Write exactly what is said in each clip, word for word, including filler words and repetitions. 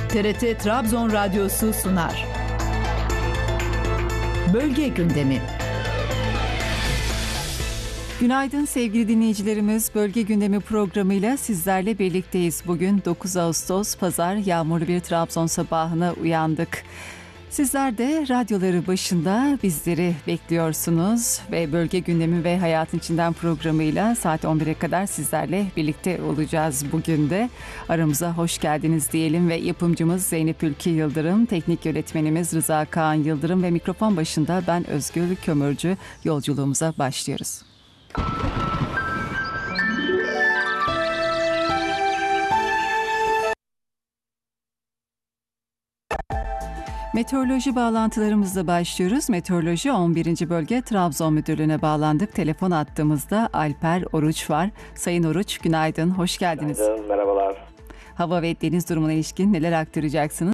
T R T Trabzon Radyosu sunar. Bölge gündemi. Günaydın sevgili dinleyicilerimiz. Bölge gündemi programıyla sizlerle birlikteyiz. Bugün dokuz Ağustos Pazar, yağmurlu bir Trabzon sabahına uyandık. Sizler de radyoları başında bizleri bekliyorsunuz ve Bölge Gündemi ve Hayatın İçinden programıyla saat on bire kadar sizlerle birlikte olacağız bugün de. Aramıza hoş geldiniz diyelim ve yapımcımız Zeynep Ülke Yıldırım, teknik yönetmenimiz Rıza Kaan Yıldırım ve mikrofon başında ben Özgür Kömürcü. Yolculuğumuza başlıyoruz. Meteoroloji bağlantılarımızla başlıyoruz. Meteoroloji on birinci Bölge Trabzon Müdürlüğü'ne bağlandık. Telefon attığımızda Alper Oruç var. Sayın Oruç, günaydın, hoş geldiniz. Günaydın, merhabalar. Hava ve deniz durumuna ilişkin neler aktaracaksınız?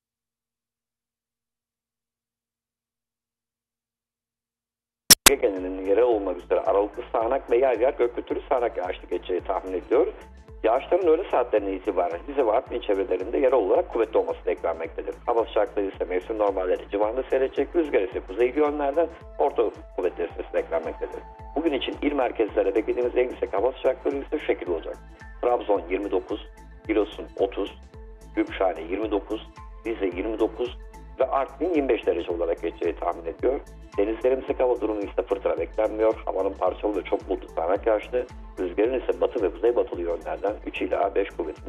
Genelinin yere olmak üzere aralıklı sağanak ve yer yer gökyüzü sağanak yağışlı geçeceği tahmin ediliyor. Yağışların öğle saatlerine itibaren Rize ve Artvin çevrelerinde yerel olarak kuvvetli olması beklenmektedir. Hava sıcaklığı ise mevsim normalleri civarında seyredecek, rüzgar ise kuzeyli yönlerden orta kuvvetli esmesi beklenmektedir. Bugün için il merkezlere beklediğimiz en yüksek hava sıcaklığı ise şu şekilde olacak. Trabzon yirmi dokuz, Giresun otuz, Gümüşhane yirmi dokuz, Rize yirmi dokuz ve Artvin yirmi beş derece olarak geçeceği tahmin ediliyor. Denizlerimizde hava durumu ise fırtına beklenmiyor. Havanın parçalı ve çok bulutlu sağanak yağışlı. Rüzgarın ise batı ve kuzeybatılı yönlerden üç ila beş kuvvetli